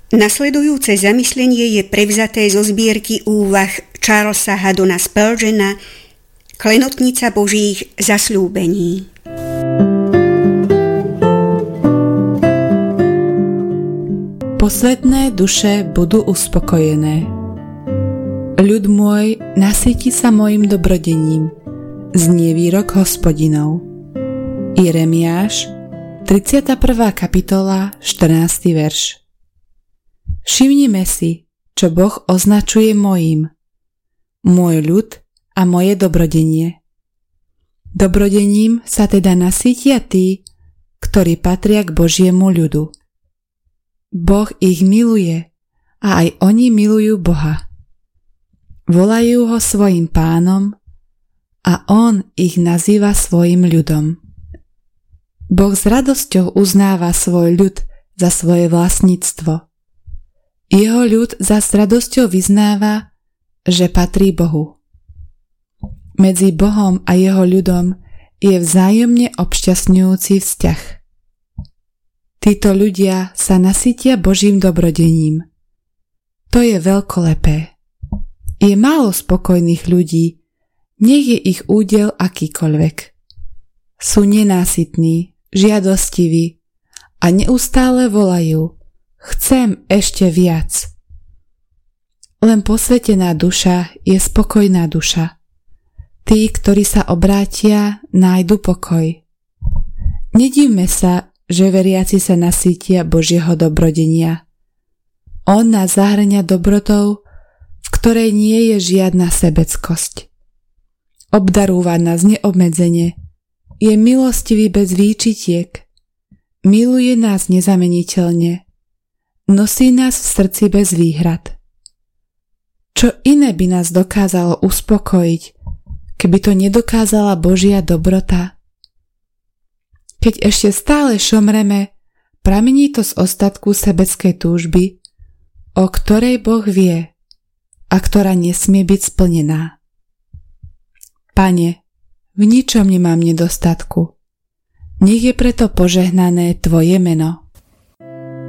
Nasledujúce zamyslenie je prevzaté zo zbierky úvah Charlesa Haddona Spurgeona Klenotnica Božích zasľúbení. Posvätné duše budú uspokojené. Ľud môj nasytí sa mojim dobrodením, znie výrok Hospodinov. Jeremiáš, 31. kapitola, 14. verš. Všimnime si, čo Boh označuje mojím. Môj ľud a moje dobrodenie. Dobrodením sa teda nasýtia tí, ktorí patria k Božiemu ľudu. Boh ich miluje a aj oni milujú Boha. Volajú ho svojim pánom a on ich nazýva svojim ľudom. Boh s radosťou uznáva svoj ľud za svoje vlastníctvo. Jeho ľud zas s radosťou vyznáva, že patrí Bohu. Medzi Bohom a jeho ľudom je vzájomne obšťastňujúci vzťah. Títo ľudia sa nasytia Božím dobrodením. To je veľkolepé. Je málo spokojných ľudí, nech je ich údel akýkoľvek. Sú nenásytní, žiadostiví a neustále volajú: chcem ešte viac. Len posvätená duša je spokojná duša. Tí, ktorí sa obrátia, nájdu pokoj. Nedivme sa, že veriaci sa nasýtia Božieho dobrodenia. On nás zahŕňa dobrotou, v ktorej nie je žiadna sebeckosť. Obdarúva nás neobmedzene, je milostivý bez výčitiek, miluje nás nezameniteľne, nosí nás v srdci bez výhrad. Čo iné by nás dokázalo uspokojiť, keby to nedokázala Božia dobrota? Keď ešte stále šomreme, pramení to z ostatku sebeckej túžby, o ktorej Boh vie a ktorá nesmie byť splnená. Pane, v ničom nemám nedostatku. Nech je preto požehnané Tvoje meno.